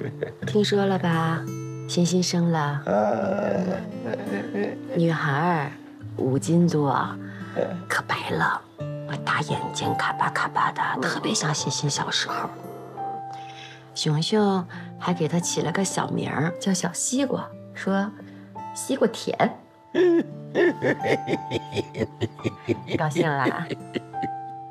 听说了吧？欣欣生了女孩，5斤多，可白了，大眼睛，卡巴卡巴的，特别像欣欣小时候。熊熊还给她起了个小名儿，叫小西瓜，说西瓜甜。高兴啦？